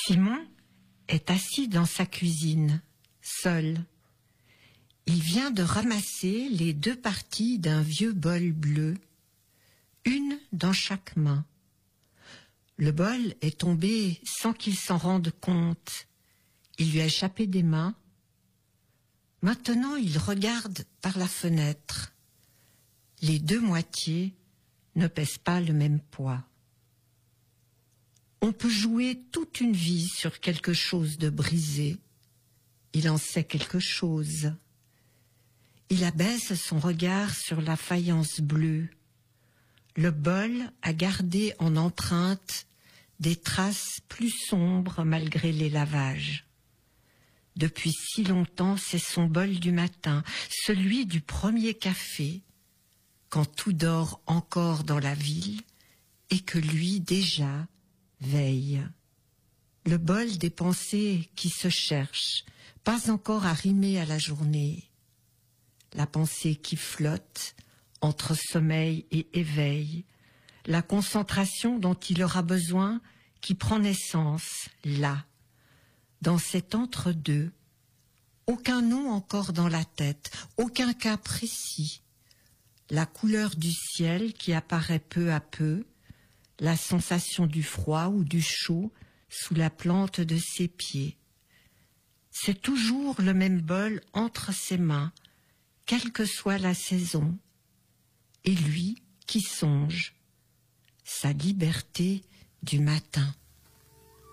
Simon est assis dans sa cuisine, seul. Il vient de ramasser les 2 parties d'un vieux bol bleu, une dans chaque main. Le bol est tombé sans qu'il s'en rende compte. Il lui a échappé des mains. Maintenant, il regarde par la fenêtre. Les 2 moitiés ne pèsent pas le même poids. On peut jouer toute une vie sur quelque chose de brisé. Il en sait quelque chose. Il abaisse son regard sur la faïence bleue. Le bol a gardé en empreinte des traces plus sombres malgré les lavages. Depuis si longtemps, c'est son bol du matin, celui du premier café, quand tout dort encore dans la ville et que lui déjà veille. Le bol des pensées qui se cherchent, pas encore arrimées à la journée. La pensée qui flotte entre sommeil et éveil, la concentration dont il aura besoin qui prend naissance là, dans cet entre-deux. Aucun nom encore dans la tête, aucun cas précis. La couleur du ciel qui apparaît peu à peu, la sensation du froid ou du chaud sous la plante de ses pieds. C'est toujours le même bol entre ses mains, quelle que soit la saison. Et lui qui songe, sa liberté du matin.